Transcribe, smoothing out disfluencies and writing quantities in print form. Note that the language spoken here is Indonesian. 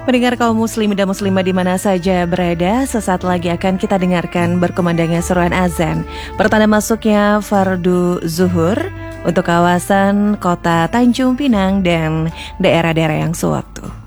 Pendengar kaum muslim dan muslimah di mana saja berada, sesaat lagi akan kita dengarkan berkumandangnya seruan azan pertanda masuknya fardu zuhur untuk kawasan kota Tanjung Pinang dan daerah-daerah yang sewaktu.